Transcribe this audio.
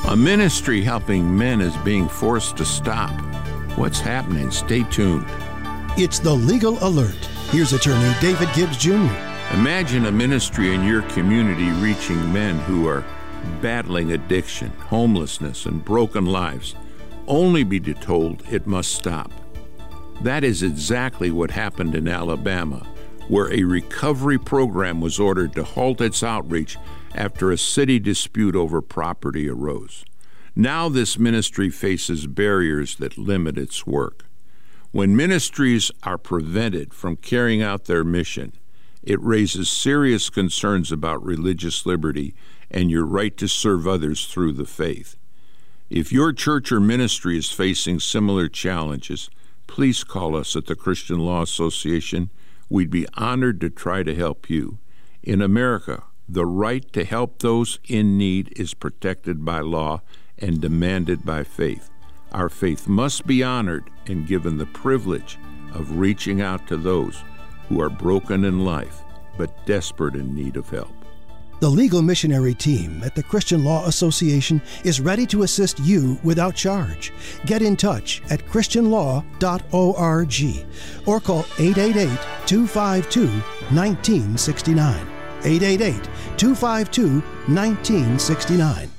A ministry helping men is being forced to stop. What's happening? Stay tuned. It's the Legal Alert. Here's attorney David Gibbs Jr. Imagine a ministry in your community reaching men who are battling addiction, homelessness, and broken lives, only be told it must stop. That is exactly what happened in Alabama, where a recovery program was ordered to halt its outreach after a city dispute over property arose. Now this ministry faces barriers that limit its work. When ministries are prevented from carrying out their mission, it raises serious concerns about religious liberty and your right to serve others through the faith. If your church or ministry is facing similar challenges, please call us at the Christian Law Association. We'd be honored to try to help you. In America, the right to help those in need is protected by law and demanded by faith. Our faith must be honored and given the privilege of reaching out to those who are broken in life but desperate in need of help. The legal missionary team at the Christian Law Association is ready to assist you without charge. Get in touch at christianlaw.org or call 888-252-1969. 888-252-1969.